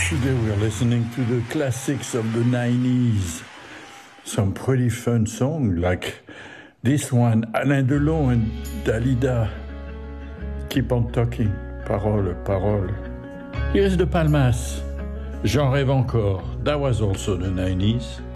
Today we're listening to the classics of the 90s. Some pretty fun songs like this one, Alain Delon and Dalida. Keep on talking. Parole, parole. Here's the Palmas. J'en rêve encore. That was also the 90s.